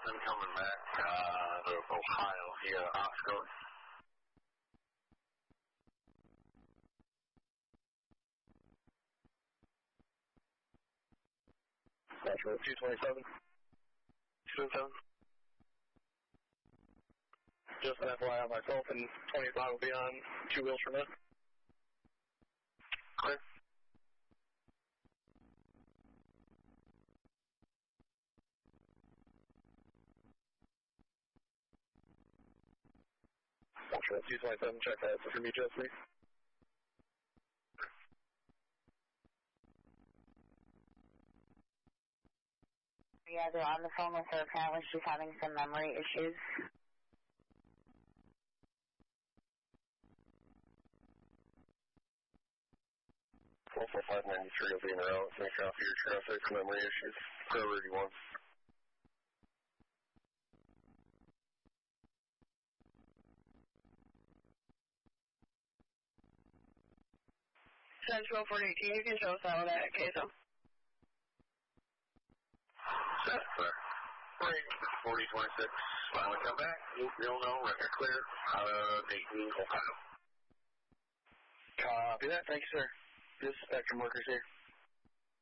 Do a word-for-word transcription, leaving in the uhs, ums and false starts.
I'm coming back uh, to Ohio via Osco. Metro two twenty-seven. two twenty-seven. Just an F Y I, myself and twenty-five will be on two wheels from it. Clear. Metro two twenty-seven, check that. It's for me, just me. Yeah, they're on the phone with her. Apparently she's having some memory issues. four four five ninety-three will be in a row. Make off your traffic memory issues. Priority one. Central four eighteen, you can show us out of that queso. Set for break, forty twenty-six. Finally come back. You'll, you'll know. Record clear. Uh, Dayton, Ohio. Copy that. Thank you, sir. This is Spectrum Workers here.